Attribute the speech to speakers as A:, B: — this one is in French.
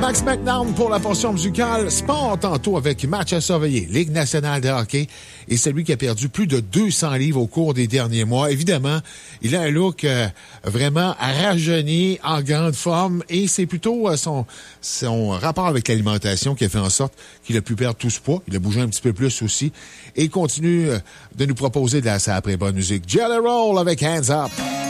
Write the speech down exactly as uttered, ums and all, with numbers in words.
A: Max McDown pour la portion musicale. Sport tantôt avec match à surveiller. Ligue nationale de hockey. Et celui qui a perdu plus de deux cents livres au cours des derniers mois. Évidemment, il a un look euh, vraiment rajeuni, en grande forme. Et c'est plutôt euh, son, son rapport avec l'alimentation qui a fait en sorte qu'il a pu perdre tout ce poids. Il a bougé un petit peu plus aussi. Et il continue euh, de nous proposer de la après bonne musique. Jelly Roll avec Hands Up.